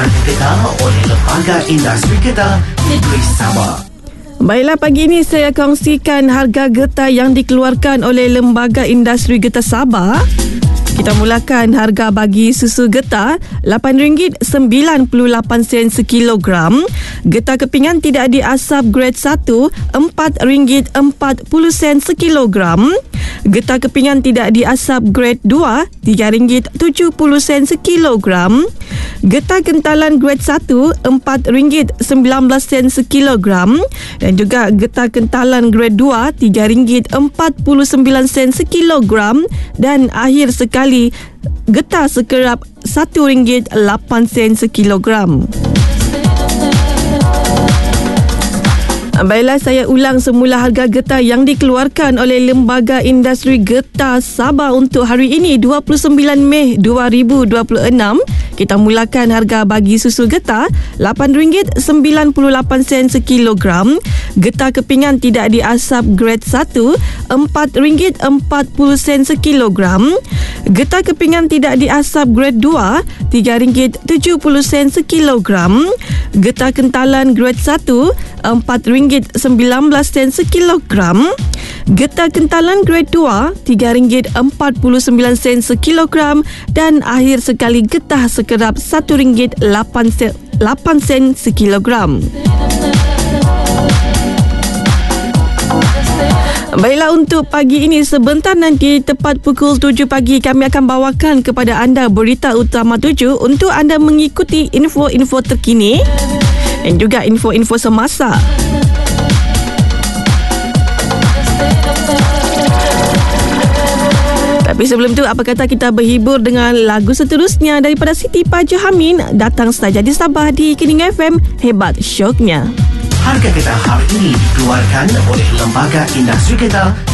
Harga Getah oleh Lembaga Industri Getah Negeri Sabah. Baiklah, pagi ini saya kongsikan harga getah yang dikeluarkan oleh Lembaga Industri Getah Sabah. Kita mulakan harga bagi susu getah RM8.98 sekilogram. Getah kepingan tidak diasap grade 1 RM4.40 sekilogram. Getah kepingan tidak diasap grade 2 RM3.70 sekilogram. Getah kentalan grade 1 RM4.19 sekilogram. Dan juga getah kentalan grade 2 RM3.49 sekilogram. Dan akhir sekali getah sekerap RM1.08 sekilogram. Baiklah, saya ulang semula harga getah yang dikeluarkan oleh Lembaga Industri Getah Sabah untuk hari ini 29 Mei 2026. Kita mulakan harga bagi susu getah RM8.98 sekilogram. Getah kepingan tidak diasap grade 1 RM4.40 sekilogram. Getah kepingan tidak diasap grade 2 RM3.70 sekilogram. Getah kentalan grade 1 RM4.19 sekilogram. Getah kentalan grade 2 RM3.49 sekilogram. Dan akhir sekali getah sekerap RM1.08 sekilogram. Baiklah, untuk pagi ini sebentar nanti tepat pukul 7 pagi kami akan bawakan kepada anda berita utama 7 untuk anda mengikuti info-info terkini dan juga info-info semasa. Tapi sebelum tu, apa kata kita berhibur dengan lagu seterusnya daripada Siti Pajahamin, Datang Saja di Sabah di Kening FM, hebat syoknya. Harga Getah hari ini dikeluarkan oleh Lembaga Industri Getah